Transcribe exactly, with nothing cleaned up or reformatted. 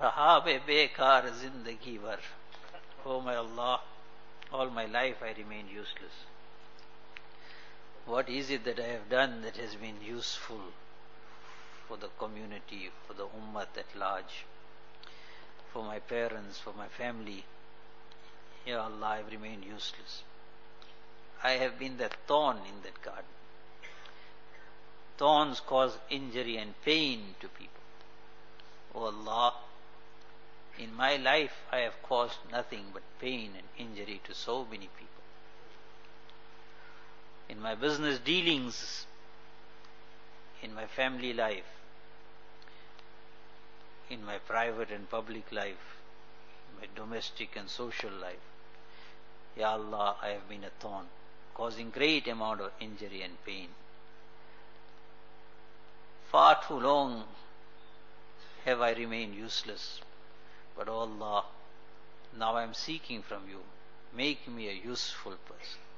Raha be bekar zindagi var. Oh my Allah, all my life I remained useless. What is it that I have done that has been useful for the community, for the ummah at large, for my parents, for my family? Ya Allah, I have remained useless. I have been the thorn in that garden. Thorns cause injury and pain to people. Oh Allah, in my life I have caused nothing but pain and injury to so many people. In my business dealings, in my family life, in my private and public life, in my domestic and social life, Ya Allah, I have been a thorn, causing great amount of injury and pain. Far too long have I remained useless. But oh Allah, now I am seeking from you, make me a useful person.